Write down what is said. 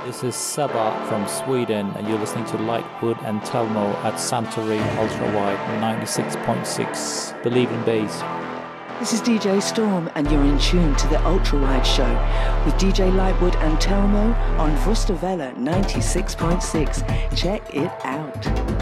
This is Seba from Sweden, and you're listening to Lightwood and Telmo at Santorin Ultrawide 96.6. Believe in bass. This is DJ Storm, and you're in tune to the Ultrawide Show with DJ Lightwood and Telmo on Vustavella 96.6. Check it out.